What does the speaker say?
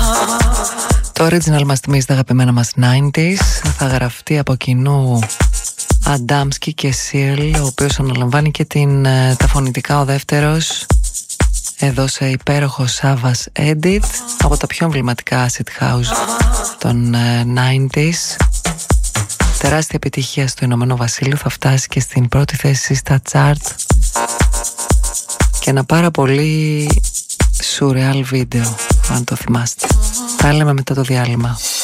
Το original μας θυμίζει τα αγαπημένα μας 90s. Θα γραφτεί από κοινού Adamski και Seal, ο οποίος αναλαμβάνει και τα φωνητικά ο δεύτερος, εδώ σε υπέροχο Savas Edit, από τα πιο εμβληματικά acid house των 90s. Τεράστια επιτυχία στο Ηνωμένο Βασίλειο, θα φτάσει και στην πρώτη θέση στα chart. Και ένα πάρα πολύ surreal βίντεο, αν το θυμάστε. Τα λέμε μετά το διάλειμμα.